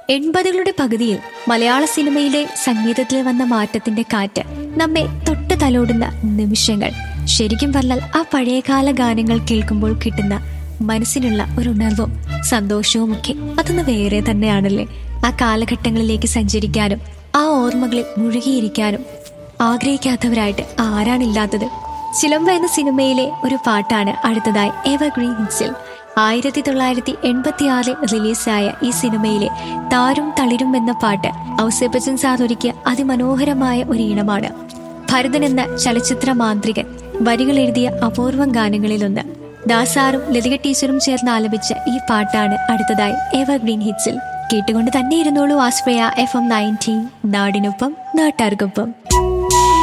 80കളുടെ പകുതിയിൽ മലയാള സിനിമയിലെ സംഗീതത്തിൽ വന്ന മാറ്റത്തിന്റെ കാറ്റ് നമ്മെ തൊട്ട് തലോടുന്ന നിമിഷങ്ങൾ. ശരിക്കും പറഞ്ഞാൽ ആ പഴയകാല ഗാനങ്ങൾ കേൾക്കുമ്പോൾ കിട്ടുന്ന മനസ്സിനുള്ള ഒരു ഉണർവും സന്തോഷവും ഒക്കെ അതൊന്ന് വേറെ തന്നെയാണല്ലേ. ആ കാലഘട്ടങ്ങളിലേക്ക് സഞ്ചരിക്കാനും ആ ഓർമ്മകളിൽ മുഴുകിയിരിക്കാനും ആഗ്രഹിക്കാത്തവരായിട്ട് ആരാണില്ലാത്തത്. ചിലമ്പ എന്ന സിനിമയിലെ ഒരു പാട്ടാണ് അടുത്തതായി എവർഗ്രീൻ ഹിറ്റ്സിൽ. 1986 റിലീസായ ഈ സിനിമയിലെ താരും തളിരും എന്ന പാട്ട് ഔസേപ്പ് ബച്ചൻ സാർ ഒരുക്കിയ അതിമനോഹരമായ ഒരു ഈണമാണ്. ഭരതൻ എന്ന ചലച്ചിത്ര മാന്ത്രികൻ വരികൾ എഴുതിയ അപൂർവം ഗാനങ്ങളിലൊന്ന്. ദാസാറും ലതിക ടീച്ചറും ചേർന്ന് ആലപിച്ച ഈ പാട്ടാണ് അടുത്തതായി എവർഗ്രീൻ ഹിറ്റ്സിൽ. കേട്ടുകൊണ്ട് തന്നെ ഇരുന്നോളൂ ആശ്രയ FM 90, നാടിനൊപ്പം നാട്ടാർക്കൊപ്പം.